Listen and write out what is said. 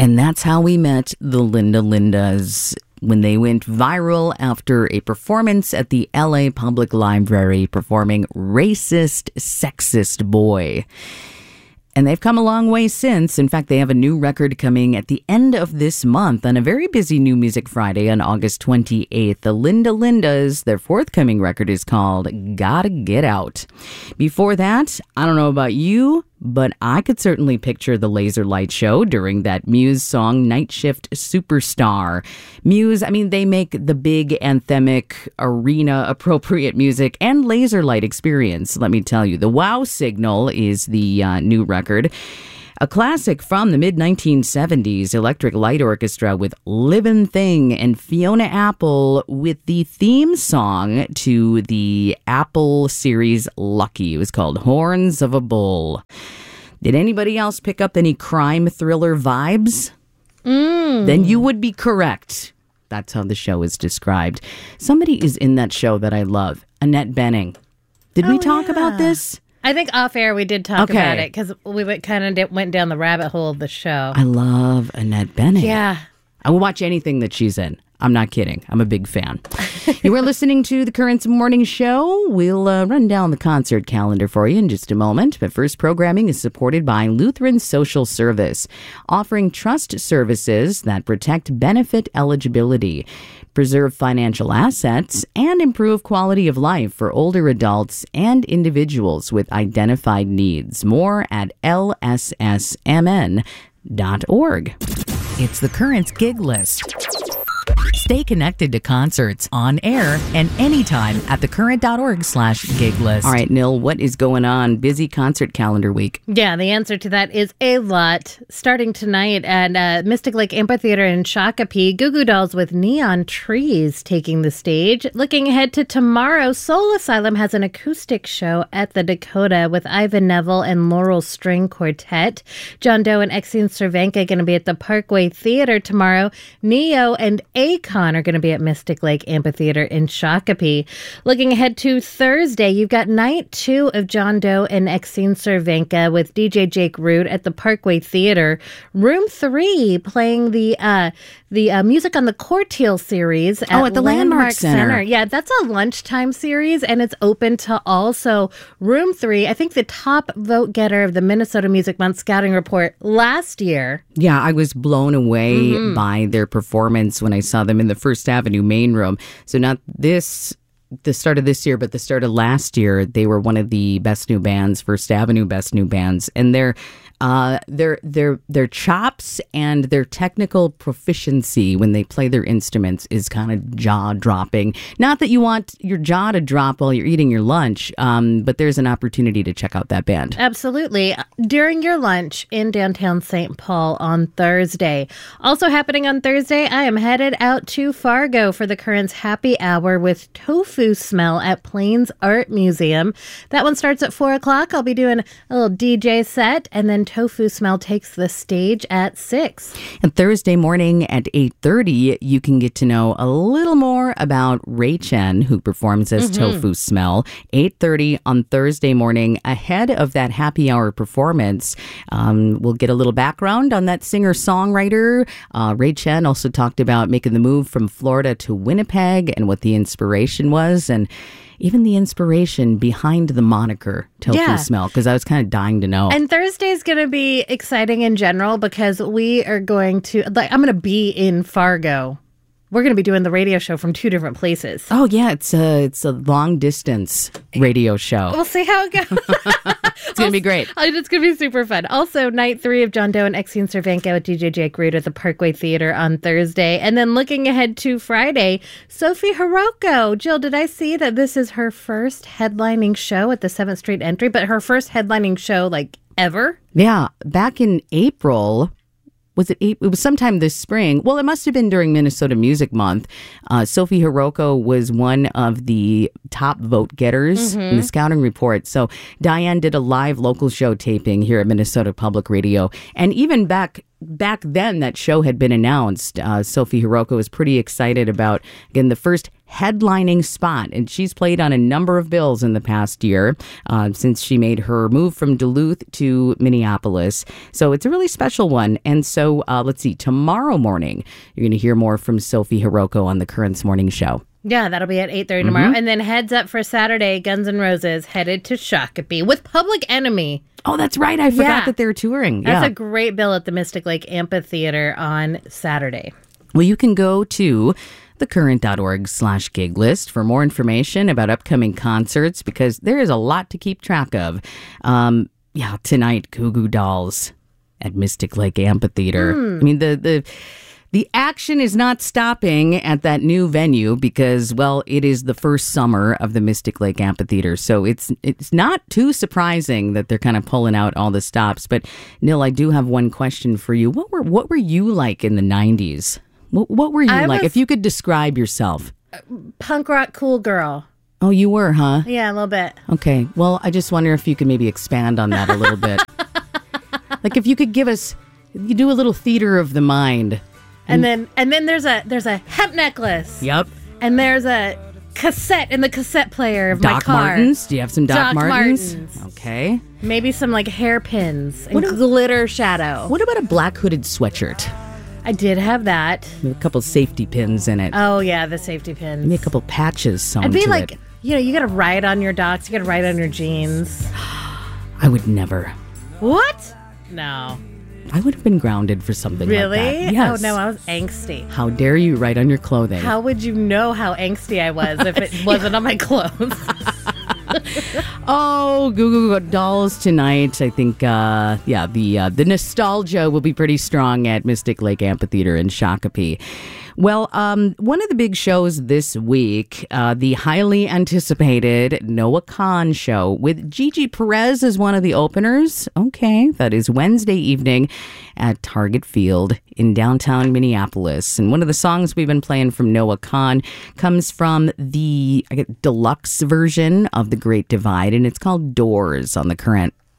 And that's how we met the Linda Lindas when they went viral after a performance at the LA Public Library performing Racist, Sexist Boy. And they've come a long way since. In fact, they have a new record coming at the end of this month on a very busy New Music Friday on August 28th. The Linda Lindas, their forthcoming record is called Gotta Get Out. Before that, I don't know about you, but I could certainly picture the Laser Light Show during that Muse song, Night Shift Superstar. Muse, they make the big anthemic, arena-appropriate music and laser light experience, let me tell you. The Wow Signal is the new record. A classic from the mid-1970s, Electric Light Orchestra with Livin' Thing and Fiona Apple with the theme song to the Apple series Lucky. It was called Horns of a Bull. Did anybody else pick up any crime thriller vibes? Then you would be correct. That's how the show is described. Somebody is in that show that I love, Annette Bening. Did we talk about this? I think off air we did talk about it because we went down the rabbit hole of the show. I love Annette Bening. Yeah. I will watch anything that she's in. I'm not kidding. I'm a big fan. You are listening to the Currents Morning Show. We'll run down the concert calendar for you in just a moment. But first, programming is supported by Lutheran Social Service, offering trust services that protect benefit eligibility, preserve financial assets, and improve quality of life for older adults and individuals with identified needs. More at lssmn.org. It's the Currents Gig List. Stay connected to concerts on air and anytime at thecurrent.org/gig list. All right, Nil, what is going on? Busy concert calendar week. Yeah, the answer to that is a lot. Starting tonight at Mystic Lake Amphitheater in Shakopee, Goo Goo Dolls with Neon Trees taking the stage. Looking ahead to tomorrow, Soul Asylum has an acoustic show at the Dakota with Ivan Neville and Laurel String Quartet. John Doe and Exene Cervenka going to be at the Parkway Theater tomorrow. Neo and Akon are going to be at Mystic Lake Amphitheater in Shakopee. Looking ahead to Thursday, you've got night 2 of John Doe and Exene Cervenka with DJ Jake Root at the Parkway Theater. Room 3 playing the Music on the Courtiel series at the Landmark Center. Yeah, that's a lunchtime series, and it's open to all. So Room 3, I think the top vote getter of the Minnesota Music Month Scouting Report last year. Yeah, I was blown away by their performance when I saw them in the First Avenue main room. So not the start of this year, but the start of last year, they were one of the best new bands, First Avenue best new bands. And their chops and their technical proficiency when they play their instruments is kind of jaw-dropping. Not that you want your jaw to drop while you're eating your lunch, but there's an opportunity to check out that band. Absolutely. During your lunch in downtown St. Paul on Thursday. Also happening on Thursday, I am headed out to Fargo for the Currents Happy Hour with Tofu Smell at Plains Art Museum. That one starts at 4 o'clock. I'll be doing a little DJ set, and then Tofu Smell takes the stage at 6. And Thursday morning at 8:30, you can get to know a little more about Ray Chen, who performs as Tofu Smell. 8:30 on Thursday morning, ahead of that happy hour performance. We'll get a little background on that singer-songwriter. Ray Chen also talked about making the move from Florida to Winnipeg and what the inspiration was, and even the inspiration behind the moniker Tofu Smell, because I was kind of dying to know. And Thursday's going to be exciting in general because we are going to, I'm going to be in Fargo. We're going to be doing the radio show from 2 different places. Oh, yeah. It's a long distance radio show. We'll see how it goes. It's going to be great. It's going to be super fun. Also, night 3 of John Doe and Exene Cervenka with DJ Jake Root at the Parkway Theater on Thursday. And then looking ahead to Friday, Sophie Hiroko. Jill, did I see that this is her first headlining show at the 7th Street Entry, but her first headlining show, ever? Yeah. Back in April... It was sometime this spring. Well, it must have been during Minnesota Music Month. Sophie Hiroko was one of the top vote getters in the scouting report. So Diane did a live local show taping here at Minnesota Public Radio. And even back then, that show had been announced. Sophie Hiroko was pretty excited about, again, the first headlining spot. And she's played on a number of bills in the past year since she made her move from Duluth to Minneapolis. So it's a really special one. And so let's see, tomorrow morning, you're going to hear more from Sophie Hiroko on the Currents Morning Show. Yeah, that'll be at 8:30 tomorrow. And then heads up for Saturday, Guns N' Roses headed to Shakopee with Public Enemy. Oh, that's right. I forgot that they're touring. That's a great bill at the Mystic Lake Amphitheater on Saturday. Well, you can go to thecurrent.org/gig list for more information about upcoming concerts because there is a lot to keep track of. Tonight, Goo Goo Dolls at Mystic Lake Amphitheater. I mean, the action is not stopping at that new venue because, well, it is the first summer of the Mystic Lake Amphitheater. So it's not too surprising that they're kind of pulling out all the stops. But, Nil, I do have one question for you. What were you like in the 90s? What were you like? If you could describe yourself. Punk rock cool girl. Oh, you were, huh? Yeah, a little bit. Okay. Well, I just wonder if you could maybe expand on that a little bit. Like if you could you do a little theater of the mind. And then there's a hemp necklace. Yep. And there's a cassette in the cassette player of my car. Doc Martens? Do you have some Doc Martens? Okay. Maybe some like hairpins and glitter shadow. What about a black hooded sweatshirt? I did have that. With a couple safety pins in it. Oh yeah, the safety pins. Maybe a couple patches sewn I'd be to like, it. you got to write on your docs. You got to write on your jeans. I would never. What? No. I would have been grounded for something like that. Really? Yes. Oh, no, I was angsty. How dare you write on your clothing? How would you know how angsty I was if it wasn't on my clothes? Oh, Goo Goo Dolls tonight. I think, the nostalgia will be pretty strong at Mystic Lake Amphitheater in Shakopee. Well, one of the big shows this week, the highly anticipated Noah Kahan show with Gigi Perez as one of the openers. Okay, that is Wednesday evening at Target Field in downtown Minneapolis. And one of the songs we've been playing from Noah Kahan comes from the deluxe version of The Great Divide, and it's called Doors on the Current.